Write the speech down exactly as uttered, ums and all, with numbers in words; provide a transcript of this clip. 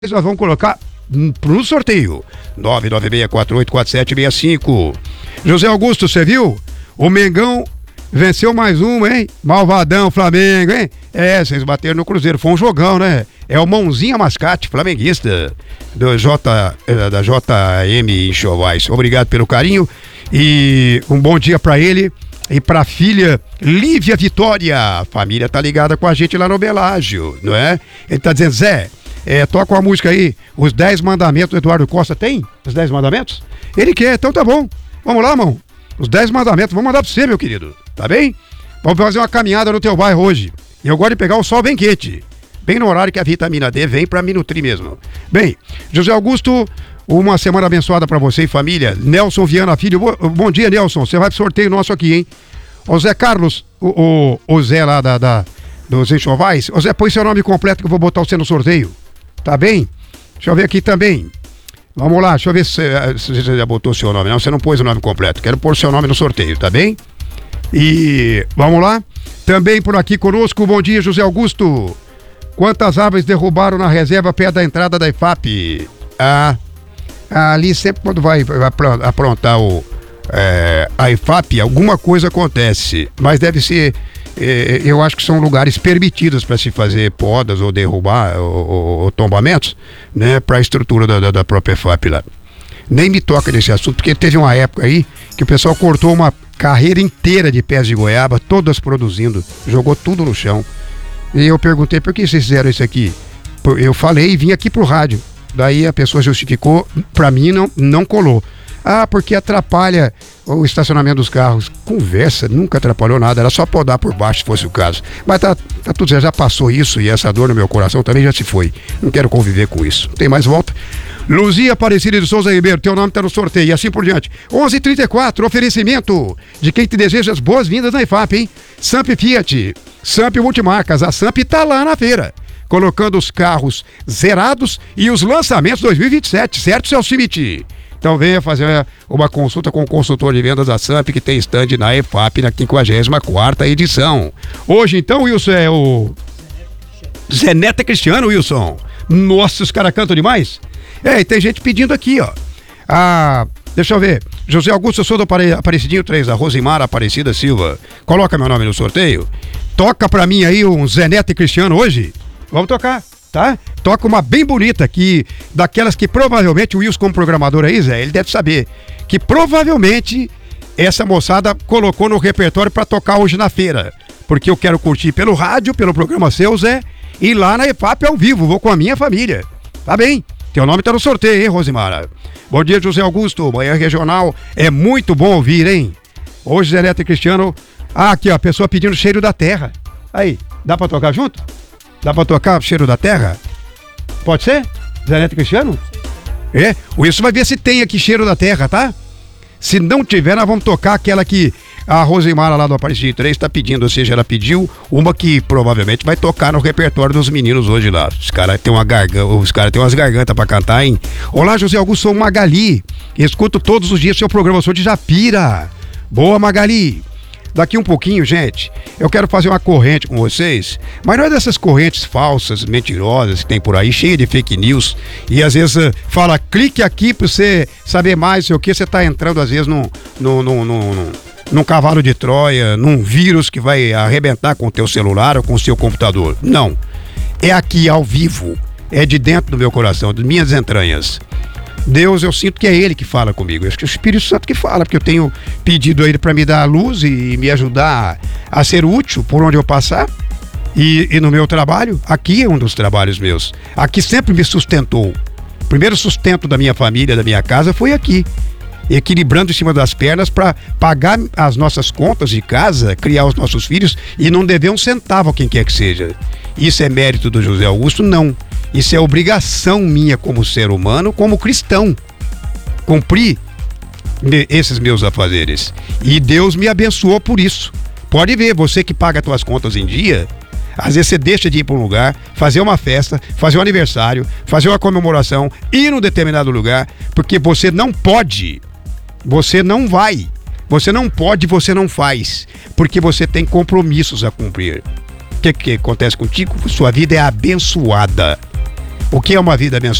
Nós vamos colocar pro sorteio. nove nove seis quatro oito quatro sete seis cinco. José Augusto, você viu? O Mengão venceu mais uma, hein? Malvadão, Flamengo, hein? É, vocês bateram no Cruzeiro. Foi um jogão, né? É o Mãozinha Mascate, flamenguista do J, da J M Enxovais. Obrigado pelo carinho e um bom dia pra ele e pra filha Lívia Vitória. A família tá ligada com a gente lá no Belágio, não é? Ele tá dizendo, Zé, É, toca uma música aí, os dez mandamentos do Eduardo Costa. Tem? Os dez mandamentos? Ele quer, então tá bom. Vamos lá, irmão. Os dez mandamentos, vamos mandar pra você, meu querido. Tá bem? Vamos fazer uma caminhada no teu bairro hoje. E eu gosto de pegar o sol bem quente. Bem no horário que a vitamina D vem pra me nutrir mesmo. Bem, José Augusto, uma semana abençoada pra você e família. Nelson Viana Filho, bo- bom dia, Nelson. Você vai pro sorteio nosso aqui, hein? Ô Zé Carlos, o, o, o Zé lá da, da, dos Enxovais. Ô Zé, põe seu nome completo que eu vou botar você no sorteio. Tá bem? Deixa eu ver aqui também. Vamos lá, deixa eu ver se, se você já botou seu nome. Não, você não pôs o nome completo. Quero pôr seu nome no sorteio, tá bem? E vamos lá. Também por aqui conosco, bom dia, José Augusto. Quantas árvores derrubaram na reserva perto da entrada da I F A P? Ah, ali sempre quando vai aprontar o, é, a I F A P, alguma coisa acontece. Mas deve ser... eu acho que são lugares permitidos para se fazer podas ou derrubar ou, ou, ou tombamentos, né, para a estrutura da, da, da própria F A P lá. Nem me toca nesse assunto, porque teve uma época aí que o pessoal cortou uma carreira inteira de pés de goiaba, todas produzindo, jogou tudo no chão. E eu perguntei, por que vocês fizeram isso aqui? Eu falei e vim aqui pro rádio. Daí a pessoa justificou, para mim não, não colou. Ah, porque atrapalha o estacionamento dos carros. Conversa, nunca atrapalhou nada, era só podar por baixo se fosse o caso. Mas tá, tá tudo certo, já passou isso e essa dor no meu coração também já se foi. Não quero conviver com isso. Tem mais volta? Luzia Aparecida de Souza Ribeiro, teu nome tá no sorteio e assim por diante. onze e trinta e quatro, oferecimento de quem te deseja as boas-vindas na I F A P, hein? Samp Fiat, Samp Multimarcas, a Samp tá lá na feira, colocando os carros zerados e os lançamentos dois mil e vinte e sete, certo, Celso Schmidt? Então venha fazer uma consulta com o consultor de vendas da Samp, que tem stand na I F A P na quinquagésima quarta edição. Hoje então, Wilson, é o Zeneta Cristiano, Wilson. Nossa, os caras cantam demais. É, e tem gente pedindo aqui, ó. Ah, deixa eu ver. José Augusto, eu sou do Apare... Aparecidinho três, a Rosimara Aparecida Silva. Coloca meu nome no sorteio. Toca pra mim aí um Zeneta Cristiano hoje. Vamos tocar. Tá? Toca uma bem bonita que, daquelas que provavelmente o Wilson como programador aí, Zé, ele deve saber, que provavelmente essa moçada colocou no repertório pra tocar hoje na feira, porque eu quero curtir pelo rádio, pelo programa seu, Zé, e lá na I F A P ao vivo, vou com a minha família, tá bem? Teu nome tá no sorteio, hein, Rosimara? Bom dia, José Augusto, Manhã Regional, é muito bom ouvir, hein? Hoje, Zé Neto e Cristiano, ah, aqui ó, a pessoa pedindo Cheiro da Terra, aí, dá pra tocar junto? Dá pra tocar Cheiro da Terra? Pode ser? Zé Neto Cristiano? É, o Wilson vai ver se tem aqui Cheiro da Terra, tá? Se não tiver, nós vamos tocar aquela que a Rosimara lá do Aparecido três tá pedindo, ou seja, ela pediu uma que provavelmente vai tocar no repertório dos meninos hoje lá. Os caras têm uma garganta, os caras têm umas gargantas pra cantar, hein? Olá, José Augusto, sou Magali. Escuto todos os dias seu programa, sou de Japira. Boa, Magali. Daqui um pouquinho, gente, eu quero fazer uma corrente com vocês, mas não é dessas correntes falsas, mentirosas que tem por aí, cheia de fake news, e às vezes uh, fala, clique aqui pra você saber mais, sei o que, você tá entrando às vezes num, num, num, num, num cavalo de Troia, num vírus que vai arrebentar com o teu celular ou com o seu computador. Não, é aqui ao vivo, é de dentro do meu coração, das minhas entranhas. Deus, eu sinto que é Ele que fala comigo. Eu acho que é o Espírito Santo que fala, porque eu tenho pedido a Ele para me dar a luz e me ajudar a ser útil por onde eu passar. E, e no meu trabalho, aqui é um dos trabalhos meus. Aqui sempre me sustentou. O primeiro sustento da minha família, da minha casa, foi aqui. Equilibrando em cima das pernas para pagar as nossas contas de casa, criar os nossos filhos e não dever um centavo a quem quer que seja. Isso é mérito do José Augusto? Não. Isso é obrigação minha como ser humano, como cristão. Cumprir esses meus afazeres. E Deus me abençoou por isso. Pode ver, você que paga as suas contas em dia, às vezes você deixa de ir para um lugar, fazer uma festa, fazer um aniversário, fazer uma comemoração, ir num determinado lugar, porque você não pode, você não vai, você não pode, você não faz, porque você tem compromissos a cumprir. O que, que acontece contigo? Sua vida é abençoada. O que é uma vida abençoada?